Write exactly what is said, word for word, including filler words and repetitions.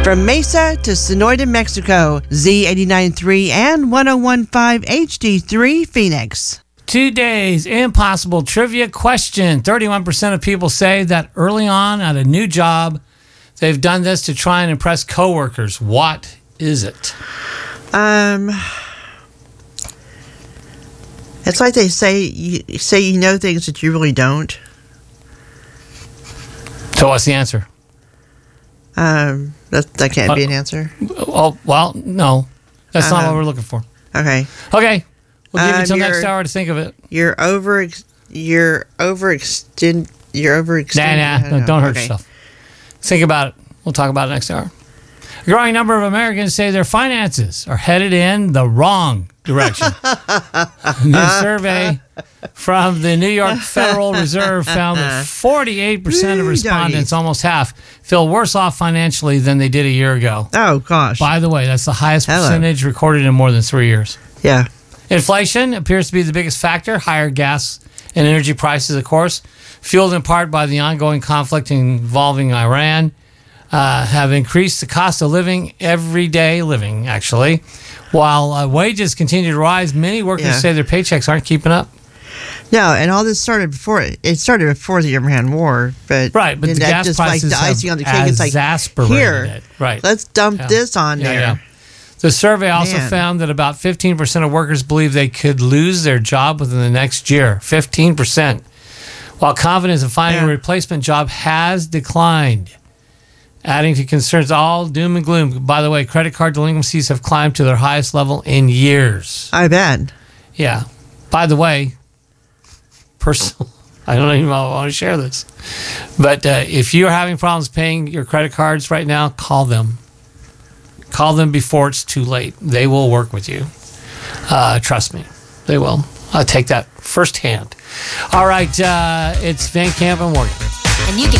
From Mesa to Sonoyta, Mexico, Z eighty-nine point three and one oh one point five H D three Phoenix. Today's impossible trivia question. thirty-one percent of people say that early on at a new job, they've done this to try and impress coworkers. What is it? Um, it's like they say you say you know things that you really don't. So what's the answer? Um, that that can't uh, be an answer. Oh well, no, that's uh-huh. not what we're looking for. Okay. Okay. We'll give um, you until next hour to think of it. You're over. You're overextend. You're overextending. Nah, nah. Don't, don't hurt okay. yourself. Think about it. We'll talk about it next hour. A growing number of Americans say their finances are headed in the wrong direction. A new survey from the New York Federal Reserve found that forty-eight percent of respondents, almost half, feel worse off financially than they did a year ago. Oh, gosh. By the way, that's the highest Hello. percentage recorded in more than three years. Yeah. Inflation appears to be the biggest factor. Higher gas and energy prices, of course, fueled in part by the ongoing conflict involving Iran, uh, have increased the cost of living, everyday living, actually. While uh, wages continue to rise, many workers yeah. say their paychecks aren't keeping up. No, and all this started before it started before the Iran war, but right, but the gas just prices like the icing on the cake. It's like here, it. Right. Let's dump yeah. this on yeah, there. Yeah. The survey also Man. found that about fifteen percent of workers believe they could lose their job within the next year. fifteen percent. While confidence in finding yeah. a replacement job has declined, adding to concerns all doom and gloom. By the way, credit card delinquencies have climbed to their highest level in years. I bet. Yeah. By the way, personal, I don't even want to share this, but uh, if you're having problems paying your credit cards right now, call them. Call them before it's too late. They will work with you. Uh, trust me, they will. I'll take that firsthand. All right, uh, it's Van Camp and Morgan. And you can